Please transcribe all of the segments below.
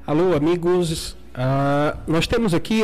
Alô, amigos. Nós temos aqui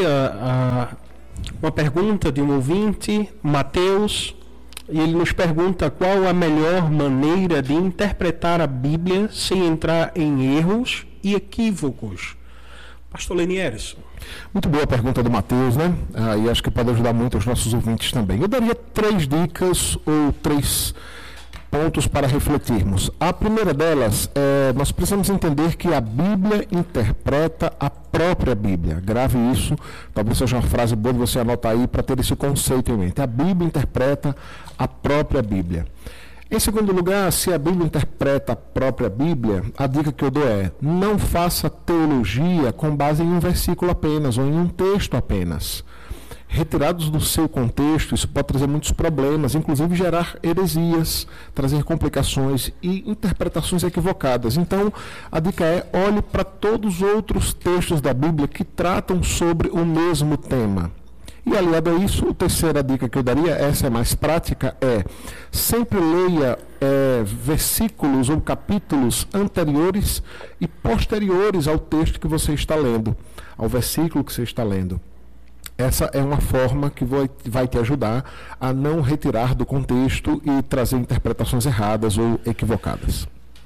uma pergunta de um ouvinte, Mateus, e ele nos pergunta qual a melhor maneira de interpretar a Bíblia sem entrar em erros e equívocos. Pastor Lenierson. Muito boa a pergunta do Mateus, né? E acho que pode ajudar muito os nossos ouvintes também. Eu daria 3 dicas ou 3 pontos para refletirmos. A primeira delas é: nós precisamos entender que a Bíblia interpreta a própria Bíblia. Grave isso, talvez seja uma frase boa de você anotar aí para ter esse conceito em mente. A Bíblia interpreta a própria Bíblia. Em segundo lugar, se a Bíblia interpreta a própria Bíblia, a dica que eu dou é: não faça teologia com base em um versículo apenas ou em um texto apenas. Retirados do seu contexto, isso pode trazer muitos problemas, inclusive gerar heresias, trazer complicações e interpretações equivocadas. Então, a dica é: olhe para todos os outros textos da Bíblia que tratam sobre o mesmo tema. E aliado a isso, a terceira dica que eu daria, essa é mais prática, é: sempre leia versículos ou capítulos anteriores e posteriores ao texto que você está lendo, ao versículo que você está lendo. Essa é uma forma que vai te ajudar a não retirar do contexto e trazer interpretações erradas ou equivocadas.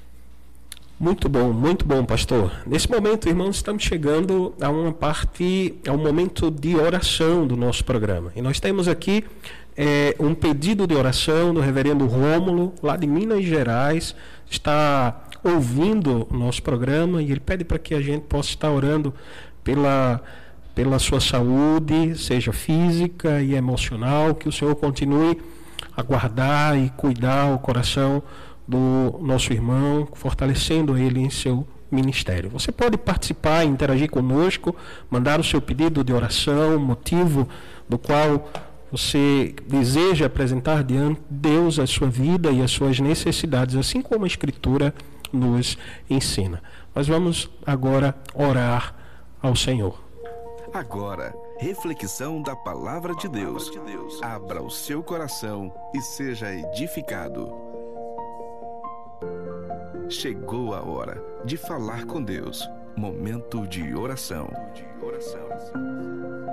Muito bom, pastor. Nesse momento, irmãos, estamos chegando a um momento de oração do nosso programa. E nós temos aqui um pedido de oração do reverendo Rômulo, lá de Minas Gerais, está ouvindo o nosso programa e ele pede para que a gente possa estar orando pela sua saúde, seja física e emocional, que o Senhor continue a guardar e cuidar o coração do nosso irmão, fortalecendo ele em seu ministério. Você pode participar, interagir conosco, mandar o seu pedido de oração, motivo do qual você deseja apresentar diante de Deus a sua vida e as suas necessidades, assim como a Escritura nos ensina. Nós vamos agora orar ao Senhor. Agora, reflexão da Palavra de Deus. Abra o seu coração e seja edificado. Chegou a hora de falar com Deus. Momento de oração.